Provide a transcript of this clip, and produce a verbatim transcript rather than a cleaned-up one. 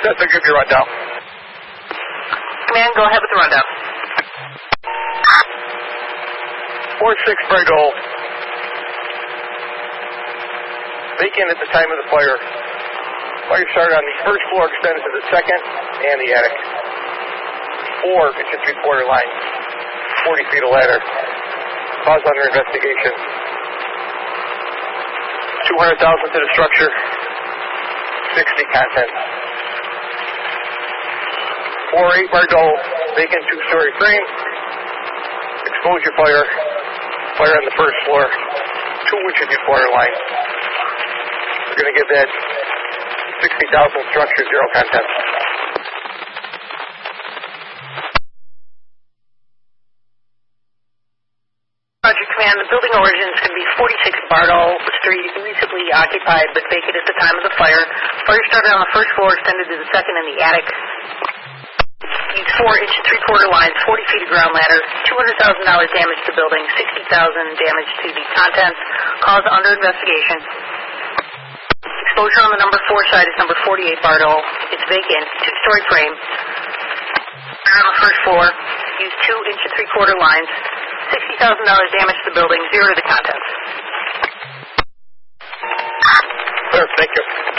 contest, I'll give you a rundown. Command, go ahead with the rundown. four six Bardot. Vacant at the time of the fire. Fire started on the first floor, extended to the second and the attic. Four inch and three quarter line, forty feet of ladder. Cause under investigation. Two hundred thousand to the structure. Sixty contents. Four eight Bardot, vacant two story frame. Exposure fire. Fire on the first floor. Two inch and three quarter line. We're going to give that sixty thousand structure, zero contents. Roger, Command. The building origins can be forty-six Bardot Street, recently occupied but vacant at the time of the fire. Fire started on the first floor, extended to the second and the attic. Used four inch and three quarter lines, forty feet of ground ladder, two hundred thousand dollars damage to the building, sixty thousand dollars damage to the contents. Cause under investigation. Exposure on the number four side is number forty-eight Bardot. It's vacant, two story frame. Fire on the first floor. Used two inch and three quarter lines. sixty thousand dollars damage to the building, zero to the contents. Sir, thank you.